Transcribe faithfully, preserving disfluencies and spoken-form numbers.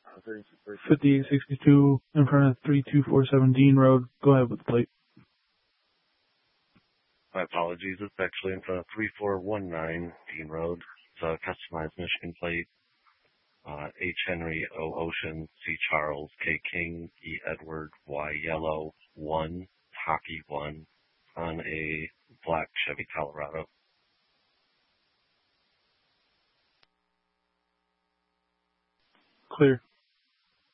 fifty-eight sixty-two in front of three two four seven Dean Road. Go ahead with the plate. My apologies. It's actually in front of three four one nine Dean Road. It's a customized Michigan plate. Uh, H. Henry, O. Ocean, C. Charles, K. King, E. Edward, Y. Yellow, one, Hockey one, on a black Chevy Colorado. Clear.